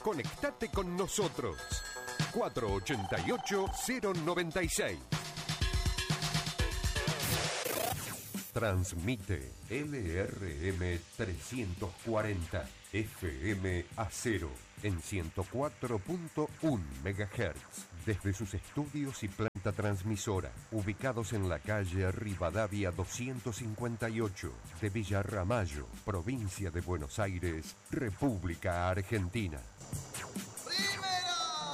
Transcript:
Conectate con nosotros. 488-096. Transmite LRM 340 FM Acero en 104.1 MHz desde sus estudios y planta transmisora ubicados en la calle Rivadavia 258 de Villa Ramallo, provincia de Buenos Aires, República Argentina.